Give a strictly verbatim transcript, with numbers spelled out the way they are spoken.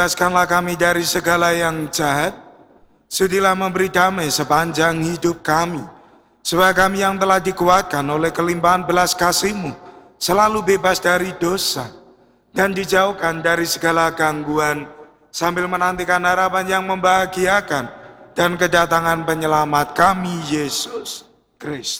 Bebaskanlah kami dari segala yang jahat, sudilah memberi damai sepanjang hidup kami, supaya kami yang telah dikuatkan oleh kelimpahan belas kasih-Mu selalu bebas dari dosa dan dijauhkan dari segala gangguan, sambil menantikan harapan yang membahagiakan dan kedatangan penyelamat kami, Yesus Kristus.